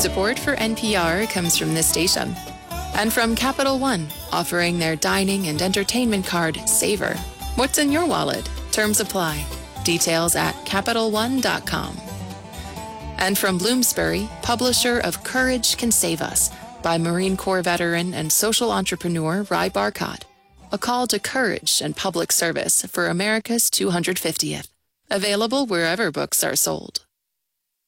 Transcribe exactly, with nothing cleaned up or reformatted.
Support for N P R comes from this station and from Capital One, offering their dining and entertainment card, Savor. What's in your wallet? Terms apply. Details at Capital One dot com. And from Bloomsbury, publisher of Courage Can Save Us by Marine Corps veteran and social entrepreneur Ry Barcott. A call to courage and public service for America's two hundred fiftieth. Available wherever books are sold.